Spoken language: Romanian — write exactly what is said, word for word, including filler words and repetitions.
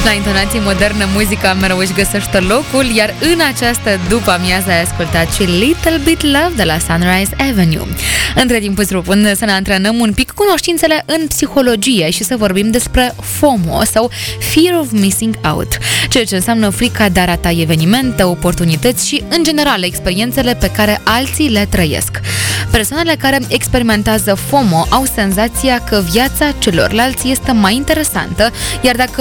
La intonație modernă, muzica mereu își găsește locul, iar în această după-amiază ai ascultat și Little Bit Love de la Sunrise Avenue. Între timp îți propun să ne antrenăm un pic cunoștințele în psihologie și să vorbim despre FOMO sau Fear of Missing Out, ceea ce înseamnă frica de a rata evenimente, oportunități și, în general, experiențele pe care alții le trăiesc. Persoanele care experimentează FOMO au senzația că viața celorlalți este mai interesantă, iar dacă